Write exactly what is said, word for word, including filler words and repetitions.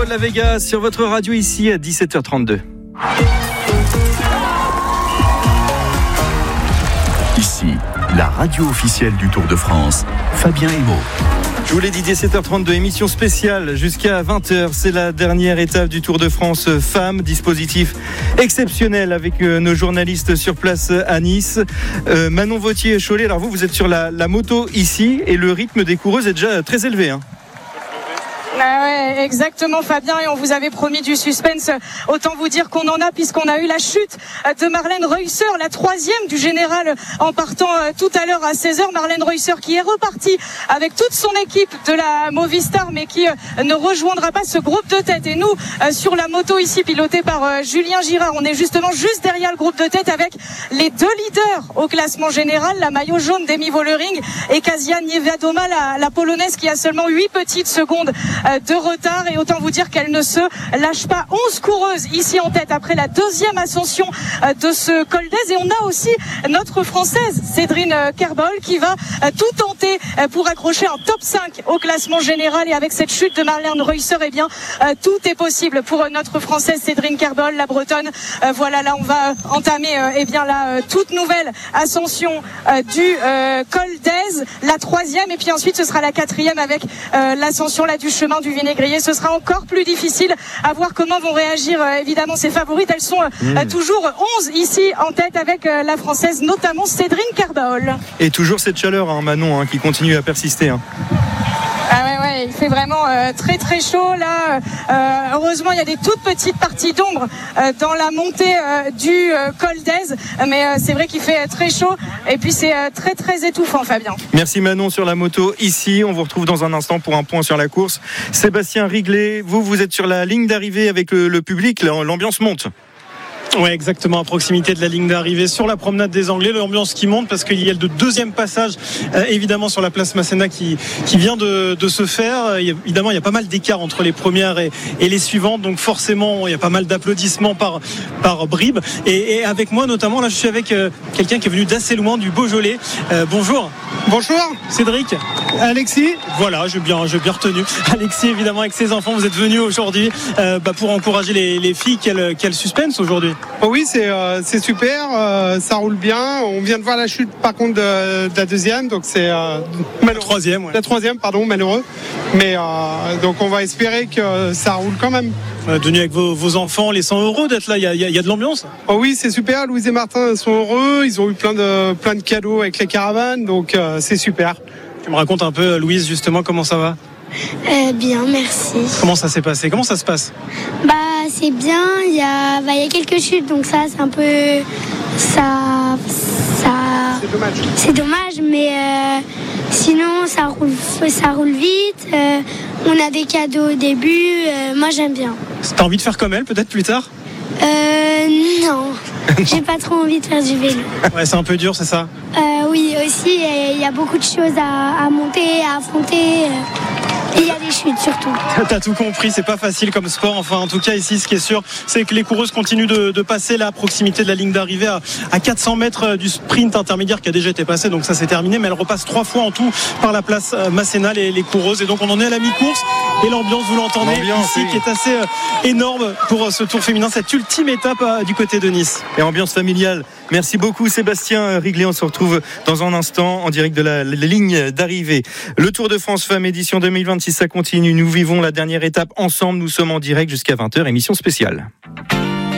Paul La Vega sur votre radio ici à dix-sept heures trente-deux. Ici, la radio officielle du Tour de France, Fabien Hémaud. Je vous l'ai dit, dix-sept heures trente-deux, émission spéciale jusqu'à vingt heures. C'est la dernière étape du Tour de France Femmes. Dispositif exceptionnel avec nos journalistes sur place à Nice. Euh, Manon Vauthier-Cholet, alors vous, vous êtes sur la, la moto ici et le rythme des coureuses est déjà très élevé. Hein. Ah ouais, exactement Fabien, et on vous avait promis du suspense, autant vous dire qu'on en a puisqu'on a eu la chute de Marlène Reusser, la troisième du général en partant tout à l'heure à seize heures. Marlène Reusser qui est repartie avec toute son équipe de la Movistar mais qui ne rejoindra pas ce groupe de tête. Et nous, sur la moto ici pilotée par Julien Girard, on est justement juste derrière le groupe de tête avec les deux leaders au classement général, la maillot jaune d'Emi Vollering et Kasia Niewiadoma, la, la polonaise qui a seulement huit petites secondes de retard, et autant vous dire qu'elle ne se lâche pas. onze coureuses ici en tête après la deuxième ascension de ce col d'Èze, et on a aussi notre française Cédrine Kerbol qui va tout tenter pour accrocher un top cinq au classement général. Et avec cette chute de Marlène Reusser, eh bien tout est possible pour notre française Cédrine Kerbol, la bretonne. Voilà, là on va entamer eh bien la toute nouvelle ascension du col d'Èze, la troisième, et puis ensuite ce sera la quatrième avec l'ascension là du chemin du Vinaigrier. Ce sera encore plus difficile à voir comment vont réagir euh, évidemment ces favorites. Elles sont euh, mmh. toujours onze ici en tête avec euh, la française, notamment Cédrine Kerbol. Et toujours cette chaleur, hein, Manon, hein, qui continue à persister. Hein. Ah ouais, ouais, il fait vraiment euh, très très chaud là. Euh, heureusement, il y a des toutes petites parties d'ombre euh, dans la montée euh, du euh, col d'Èze, mais euh, c'est vrai qu'il fait euh, très chaud et puis c'est euh, très très étouffant, Fabien. Merci Manon sur la moto ici. On vous retrouve dans un instant pour un point sur la course. Sébastien Riglet, vous vous êtes sur la ligne d'arrivée avec le, le public. L'ambiance monte. Ouais, exactement, à proximité de la ligne d'arrivée sur la promenade des Anglais, l'ambiance qui monte parce qu'il y a le deuxième passage euh, évidemment sur la place Masséna qui, qui vient de, de se faire. Il y a, évidemment, il y a pas mal d'écart entre les premières et, et les suivantes, donc forcément il y a pas mal d'applaudissements par, par bribes. Et, et avec moi notamment, là je suis avec euh, quelqu'un qui est venu d'assez loin, du Beaujolais. Euh, bonjour. Bonjour. Cédric. Alexis. Voilà, j'ai bien, j'ai bien retenu. Alexis, évidemment, avec ses enfants, vous êtes venu aujourd'hui euh, bah, pour encourager les, les filles. Quel, quel suspense aujourd'hui. Oh oui, c'est, euh, c'est super, euh, ça roule bien. On vient de voir la chute par contre de, de la deuxième, donc c'est euh, malheureux. La troisième, ouais. La troisième, pardon, malheureux. Mais euh, donc on va espérer que ça roule quand même. Euh, Venu avec vos, vos enfants, les cent euros d'être là, il y a, y a de l'ambiance. Oh oui, c'est super. Louise et Martin sont heureux. Ils ont eu plein de plein de cadeaux avec les caravanes, donc euh, c'est super. Tu me racontes un peu, Louise, justement, comment ça va? Euh, bien, merci. Comment ça s'est passé? Comment ça se passe? Bah, c'est bien. Il y a, bah, il y a quelques chutes, donc ça, c'est un peu, ça, ça. C'est dommage. C'est dommage, mais euh, sinon, ça roule, ça roule vite. Euh, on a des cadeaux au début. Euh, moi, j'aime bien. T'as envie de faire comme elle, peut-être plus tard? Euh, non. J'ai pas trop envie de faire du vélo. Ouais, c'est un peu dur, c'est ça? Euh, oui, aussi, il y a beaucoup de choses à, à monter, à affronter. Et il y a des chutes surtout. T'as tout compris, c'est pas facile comme sport. Enfin, en tout cas, ici, ce qui est sûr, c'est que les coureuses continuent de, de passer là, à proximité de la ligne d'arrivée, à, à quatre cents mètres du sprint intermédiaire qui a déjà été passé. Donc ça, c'est terminé. Mais elles repassent trois fois en tout par la place Masséna, les, les coureuses. Et donc, on en est à la mi-course. Et l'ambiance, vous l'entendez l'ambiance, ici, oui. qui est assez euh, énorme pour euh, ce Tour féminin, cette ultime étape euh, du côté de Nice. Et ambiance familiale. Merci beaucoup Sébastien Riglet. On se retrouve dans un instant en direct de la, la ligne d'arrivée. Le Tour de France Femmes édition deux mille vingt-six, ça continue. Nous vivons la dernière étape ensemble. Nous sommes en direct jusqu'à vingt heures, émission spéciale.